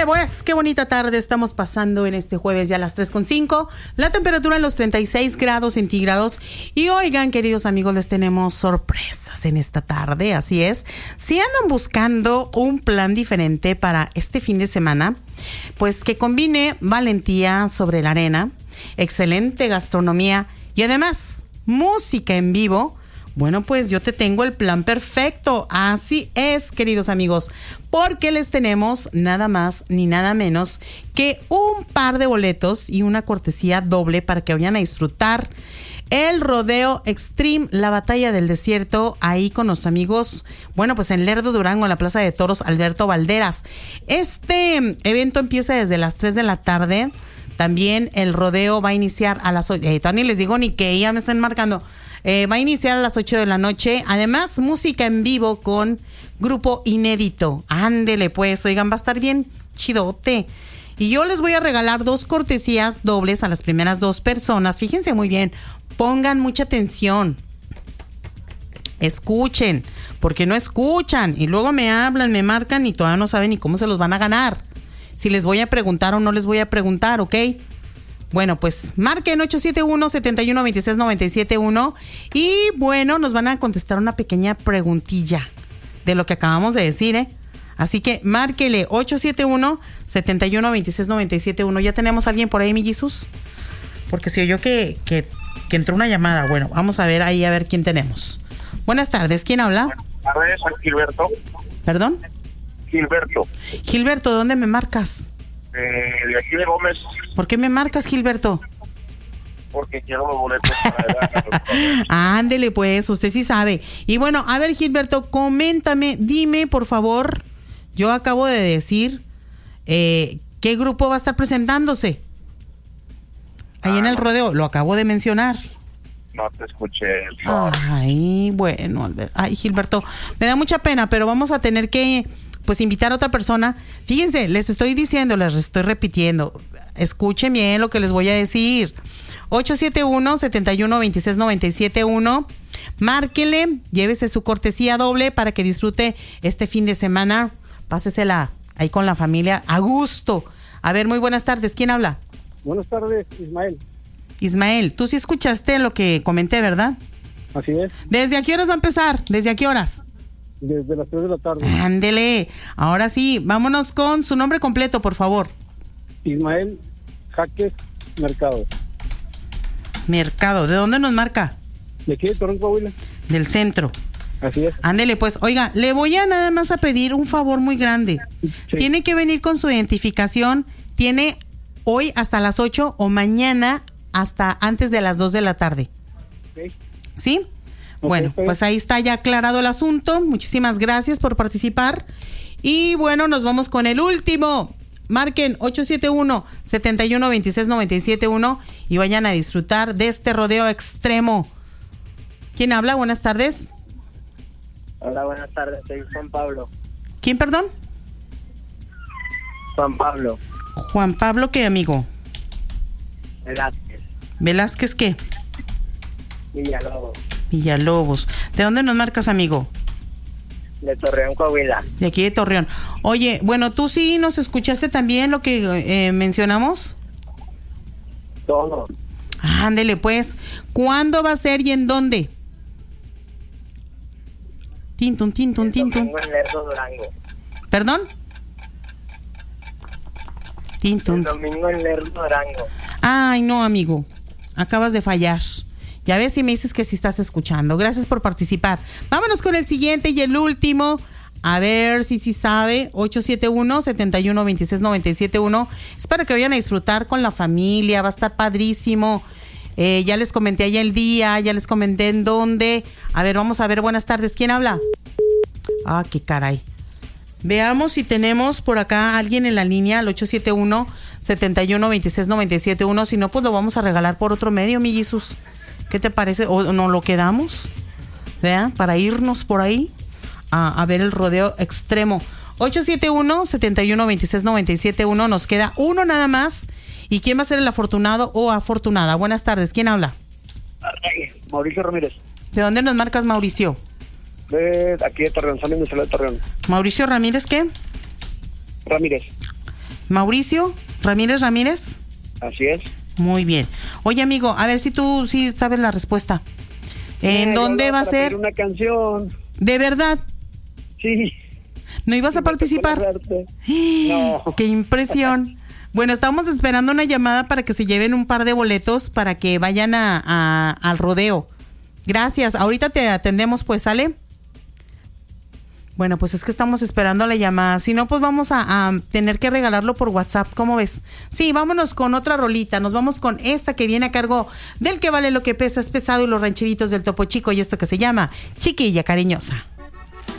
Ándele pues, qué bonita tarde estamos pasando en este jueves ya a las 3:05, la temperatura en los 36 grados centígrados. Y oigan, queridos amigos, les tenemos sorpresas en esta tarde, así es. Si andan buscando un plan diferente para este fin de semana, pues que combine valentía sobre la arena, excelente gastronomía y además música en vivo, bueno, pues yo te tengo el plan perfecto. Así es, queridos amigos, porque les tenemos nada más ni nada menos que un par de boletos y una cortesía doble para que vayan a disfrutar el Rodeo Extreme, la batalla del desierto, ahí con los amigos, bueno, pues en Lerdo, Durango, en la Plaza de Toros Alberto Valderas. Este evento empieza desde las 3 de la tarde. También el rodeo va a iniciar a las 8. Todavía les digo ni que ya me están marcando. Va a iniciar a las 8 de la noche. Además, música en vivo con grupo inédito. Ándele pues, oigan, va a estar bien chidote. Y yo les voy a regalar 2 cortesías dobles a las primeras 2 personas. Fíjense muy bien, pongan mucha atención. Escuchen, porque no escuchan. Y luego me hablan, me marcan y todavía no saben ni cómo se los van a ganar. Si les voy a preguntar o no les voy a preguntar, ¿ok? Bueno, pues marquen 871-7126-971 y bueno, nos van a contestar una pequeña preguntilla de lo que acabamos de decir, ¿eh? Así que márquele 871-7126-971. ¿Ya tenemos a alguien por ahí, mi Jesús? Porque se oyó que entró una llamada. Bueno, vamos a ver ahí a ver quién tenemos. Buenas tardes, ¿quién habla? Buenas tardes, soy Gilberto. ¿Perdón? Gilberto. Gilberto, ¿de dónde me marcas? De aquí de Gómez. ¿Por qué me marcas, Gilberto? Porque quiero los boletos para Ándele pues, usted sí sabe. Y bueno, a ver, Gilberto, coméntame, dime por favor, yo acabo de decir qué grupo va a estar presentándose ahí en el rodeo, lo acabo de mencionar. No te escuché. No. Ay, bueno, ay, Gilberto, me da mucha pena, pero vamos a tener que pues invitar a otra persona. Fíjense, les estoy diciendo, les estoy repitiendo. Escuchen bien lo que les voy a decir. 871-7126-971. Márquele, llévese su cortesía doble para que disfrute este fin de semana. Pásesela ahí con la familia a gusto. A ver, muy buenas tardes. ¿Quién habla? Buenas tardes, Ismael. Ismael, tú sí escuchaste lo que comenté, ¿verdad? Así es. ¿Desde a qué horas va a empezar? ¿Desde a qué horas? Desde las 3 de la tarde. Ándele. Ahora sí, vámonos con su nombre completo, por favor. Ismael Jaques Mercado. Mercado. ¿De dónde nos marca? De aquí de Torreón, Coahuila. Del centro. Así es. Ándele, pues. Oiga, le voy a nada más a pedir un favor muy grande. Sí. Tiene que venir con su identificación. Tiene hoy hasta las 8 o mañana hasta antes de las 2 de la tarde. Okay. ¿Sí? Bueno, pues ahí está ya aclarado el asunto. Muchísimas gracias por participar. Y bueno, nos vamos con el último. Marquen 871-7126-971 y vayan a disfrutar de este rodeo extremo. ¿Quién habla? Buenas tardes. Hola, buenas tardes. Soy Juan Pablo. ¿Quién, perdón? Juan Pablo. Juan Pablo, ¿qué, amigo? Velázquez. ¿Velázquez qué? Villalobos. Villalobos. ¿De dónde nos marcas, amigo? De Torreón, Coahuila. De aquí de Torreón. Oye, bueno, ¿tú sí nos escuchaste también lo que mencionamos? Todo. Ándele, pues. ¿Cuándo va a ser y en dónde? Tintun, tintun, tintun. Domingo en Lerdo, Durango. ¿Perdón? Tintun. El domingo en Lerdo, Durango. Ay, no, amigo. Acabas de fallar. Ya ves si me dices que sí estás escuchando. Gracias por participar. Vámonos con el siguiente y el último. A ver si sí sabe. 871-7126-971. Es para que vayan a disfrutar con la familia. Va a estar padrísimo. Ya les comenté allá el día. Ya les comenté en dónde. A ver, vamos a ver. Buenas tardes. ¿Quién habla? Ah, qué caray. Veamos si tenemos por acá alguien en la línea al 871-7126-971. Si no, pues lo vamos a regalar por otro medio, mi Jesús. ¿Qué te parece? ¿O nos lo quedamos? ¿Vean? Para irnos por ahí a ver el rodeo extremo. 871-7126-971. Nos queda uno nada más. ¿Y quién va a ser el afortunado o afortunada? Buenas tardes. ¿Quién habla? Mauricio Ramírez. ¿De dónde nos marcas, Mauricio? De aquí de Torreón, saliendo de Torreón. ¿Mauricio Ramírez qué? Ramírez. Mauricio Ramírez. Así es. Muy bien. Oye, amigo, a ver si tú sí sabes la respuesta. ¿En dónde va a ser? Una canción. ¿De verdad? Sí. ¿No ibas a participar? No. ¡Qué impresión! Bueno, estamos esperando una llamada para que se lleven un par de boletos para que vayan al rodeo. Gracias. Ahorita te atendemos, pues, ¿sale? Bueno, pues es que estamos esperando la llamada. Si no, pues vamos a tener que regalarlo por WhatsApp. ¿Cómo ves? Sí, vámonos con otra rolita. Nos vamos con esta que viene a cargo del que vale lo que pesa, es pesado, y los rancheritos del Topo Chico, y esto que se llama Chiquilla Cariñosa.